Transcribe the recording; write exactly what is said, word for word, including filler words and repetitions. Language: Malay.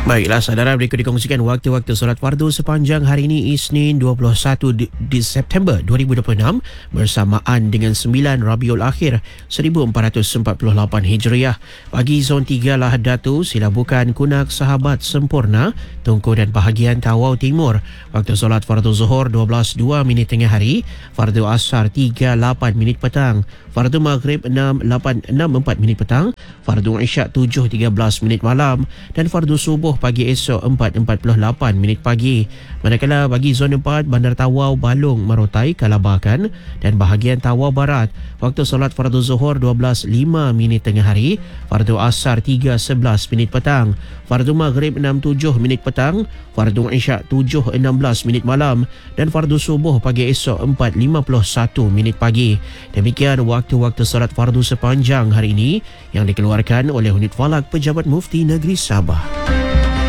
Baiklah, saudara, berikut dikongsikan waktu-waktu solat fardu sepanjang hari ini Isnin dua puluh satu di, di September dua ribu dua puluh enam bersamaan dengan sembilan Rabiul Akhir seribu empat ratus empat puluh lapan Hijriah. Bagi zon tiga Lahad Datu, Silabukan, Kunak, Sahabat, Sempurna, Tungku dan bahagian Tawau Timur. Waktu solat fardu Zuhur dua belas dua minit tengah hari, fardu Asar tiga lapan minit petang, fardu Maghrib enam lapan enam empat minit petang, fardu Isyak tujuh tiga belas minit malam dan fardu Subuh pagi esok empat empat puluh lapan minit pagi. Manakala bagi zon empat, Bandar Tawau, Balung, Merotai, Kalabakan dan bahagian Tawau Barat, waktu solat fardu Zuhur dua belas lima minit tengah hari, fardu Asar tiga sebelas minit petang, fardu Maghrib enam tujuh minit petang, fardu Isyak tujuh enam belas minit malam dan fardu Subuh pagi esok empat lima puluh satu minit pagi. Demikian waktu-waktu solat fardu sepanjang hari ini yang dikeluarkan oleh Unit Falak Pejabat Mufti Negeri Sabah.